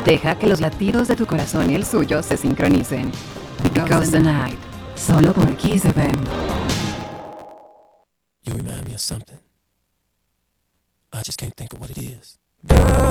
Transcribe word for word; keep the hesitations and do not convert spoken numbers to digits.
Deja que los latidos de tu corazón y el suyo se sincronicen. Because the night, solo por Kiss F M. You remind me of something. I just can't think of what it is. Girl.